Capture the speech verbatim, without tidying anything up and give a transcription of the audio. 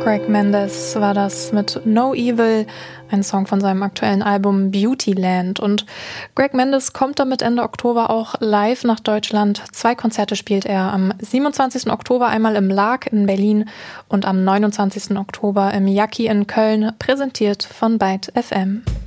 Greg Mendes war das mit No Evil, ein Song von seinem aktuellen Album Beautyland. Und Greg Mendes kommt damit Ende Oktober auch live nach Deutschland. Zwei Konzerte spielt er am siebenundzwanzigsten Oktober einmal im Lark in Berlin und am neunundzwanzigsten Oktober im Jackie in Köln, präsentiert von Byte F M.